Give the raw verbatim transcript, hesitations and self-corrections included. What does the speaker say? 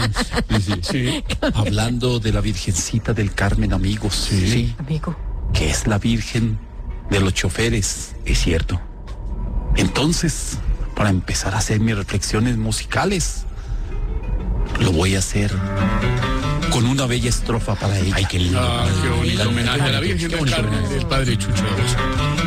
Sí, sí. Hablando de la Virgencita del Carmen, amigos. Sí. Sí. Amigo. Que es la Virgen de los choferes. Es cierto. Entonces, para empezar a hacer mis reflexiones musicales, lo voy a hacer con una bella estrofa para ella. Ay, qué lindo. Ah, qué bonito homenaje a la Qué Virgen del bonito Carmen homenaje. del Padre Chucho.